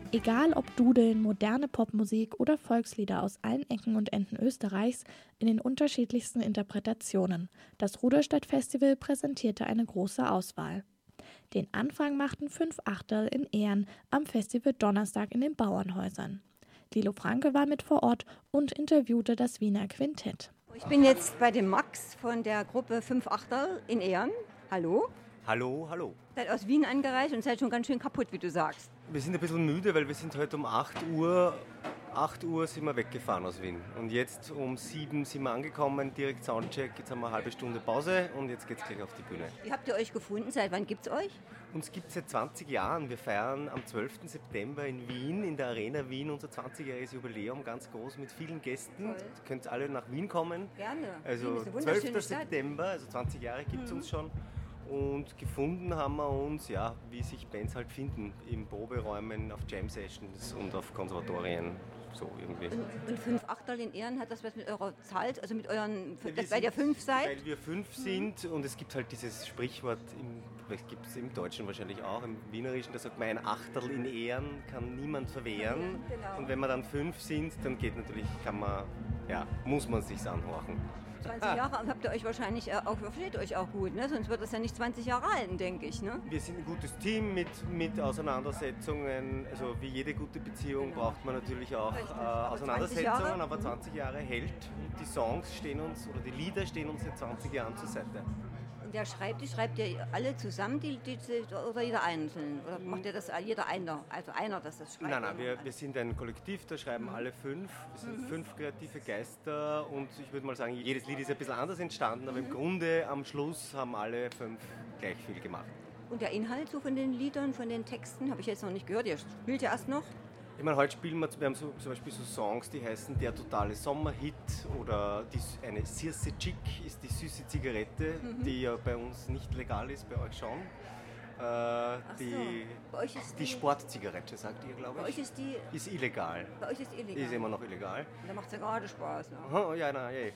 Egal ob Dudeln, moderne Popmusik oder Volkslieder aus allen Ecken und Enden Österreichs in den unterschiedlichsten Interpretationen. Das Ruderstadt-Festival präsentierte eine große Auswahl. Den Anfang machten 5 Achtel in Ehren am Festival Donnerstag in den Bauernhäusern. Lilo Franke war mit vor Ort und interviewte das Wiener Quintett. Ich bin jetzt bei dem Max von der Gruppe 5 Achtel in Ehren. Hallo. Hallo, hallo. Seid aus Wien angereist und seid schon ganz schön kaputt, wie du sagst. Wir sind ein bisschen müde, weil wir sind heute um 8 Uhr sind wir weggefahren aus Wien. Und jetzt um 7 sind wir angekommen, direkt Soundcheck, jetzt haben wir eine halbe Stunde Pause und jetzt geht's gleich auf die Bühne. Wie habt ihr euch gefunden? Seit wann gibt's euch? Uns gibt es seit 20 Jahren. Wir feiern am 12. September in Wien, in der Arena Wien, unser 20-jähriges Jubiläum, ganz groß mit vielen Gästen. Ihr könnt alle nach Wien kommen. Gerne. Also 12. September, also 20 Jahre gibt es uns schon. Und gefunden haben wir uns, ja, wie sich Bands halt finden, in Proberäumen, auf Jam-Sessions und auf Konservatorien, so irgendwie. Und 5 Achtel in Ehren, hat das was mit eurer Zahl, also mit euren, weil ihr 5 seid? Weil wir 5 sind und es gibt halt dieses Sprichwort, vielleicht gibt es im Deutschen wahrscheinlich auch, im Wienerischen, da sagt man, ein Achtel in Ehren kann niemand verwehren. Genau. Und wenn wir dann 5 sind, dann geht natürlich, muss man sich's anhorchen. 20 Jahre habt ihr euch wahrscheinlich auch, versteht euch auch gut, ne? Sonst wird das ja nicht 20 Jahre halten, denke ich. Ne? Wir sind ein gutes Team mit Auseinandersetzungen. Also wie jede gute Beziehung braucht man natürlich auch Auseinandersetzungen, aber 20 Jahre hält. Und die Songs stehen uns, oder die Lieder stehen uns seit 20 Jahren zur Seite. Und wer schreibt die? Schreibt ihr alle zusammen oder jeder einzeln? Oder macht ihr das jeder einer? Also einer, das schreibt? Nein, wir sind ein Kollektiv, da schreiben alle 5. Wir sind 5 kreative Geister und ich würde mal sagen, jedes Lied ist ein bisschen anders entstanden, aber im Grunde am Schluss haben alle 5 gleich viel gemacht. Und der Inhalt so von den Liedern, von den Texten, habe ich jetzt noch nicht gehört. Ihr spielt ja erst noch. Ich meine, heute spielen wir haben zum Beispiel so Songs, die heißen Der totale Sommerhit oder eine Circe Chick ist die süße Zigarette, die ja bei uns nicht legal ist, bei euch schon. Bei euch ist die Sportzigarette, sagt ihr, glaube ich. Bei euch ist die... Ist illegal. Bei euch ist illegal. Ist immer noch illegal. Da macht es ja gerade Spaß. Ne? Oh, ja, nein.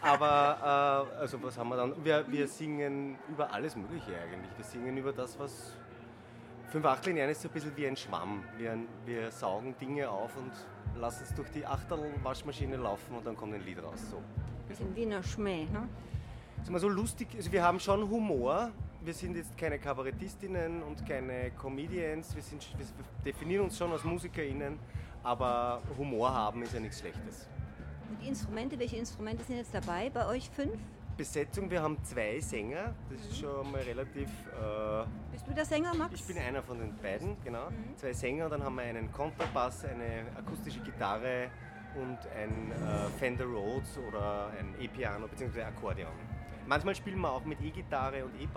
Aber, also was haben wir dann? Wir singen über alles Mögliche eigentlich. Wir singen über das, was... 5 Achtel in Ehren ist so ein bisschen wie ein Schwamm. Wir saugen Dinge auf und lassen es durch die Achtel-Waschmaschine laufen und dann kommt ein Lied raus. So. Bisschen Wiener Schmäh, ne? Ist immer so lustig, also wir haben schon Humor. Wir sind jetzt keine Kabarettistinnen und keine Comedians. Wir definieren uns schon als MusikerInnen, aber Humor haben ist ja nichts Schlechtes. Und die Instrumente, welche Instrumente sind jetzt dabei bei euch 5? Besetzung, wir haben 2 Sänger, das ist schon mal relativ... Bist du der Sänger, Max? Ich bin einer von den beiden, genau. 2 Sänger, dann haben wir einen Kontrabass, eine akustische Gitarre und ein Fender Rhodes oder ein E-Piano bzw. Akkordeon. Manchmal spielen wir auch mit E-Gitarre und